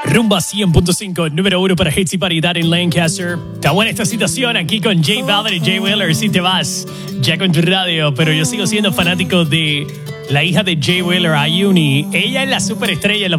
Rumba 100.5, número 1 para Hits y Paridad en Lancaster. Está buena esta situación aquí con J Balvin y Jay Wheeler. Si te vas ya con tu radio, pero yo sigo siendo fanático de la hija de Jay Wheeler, Ayuni. Ella es la superestrella, la